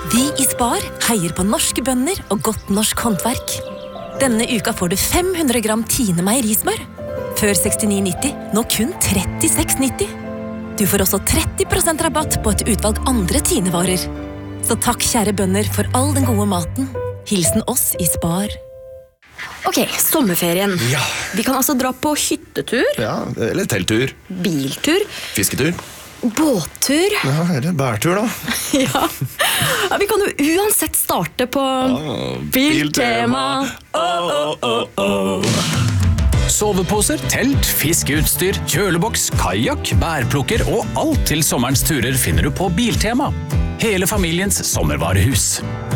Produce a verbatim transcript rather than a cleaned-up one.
Vi i Spar heier på norske bønder og godt norsk håndverk. Denne uka får du fem hundre gram Tine meierismør. Før sekstini nitti, nå kun trettiseks nitti. Du får også tretti prosent rabatt på et utvalg andre Tine-varer. Så takk kjære bønder for all den gode maten. Hilsen oss i Spar. Ok, sommerferien. Ja. Vi kan altså dra på hyttetur, Ja, eller telttur. biltur, Fisketur. båttur. Ja, eller bærtur da. Ja. Ja, vi kan jo uansett starte på Biltema. Oh, oh, oh, oh. Soveposer, telt, fiskeutstyr, kjøleboks, kajak, bærplukker og alt til sommerens turer finner du på Biltema. Hele familiens sommervarehus.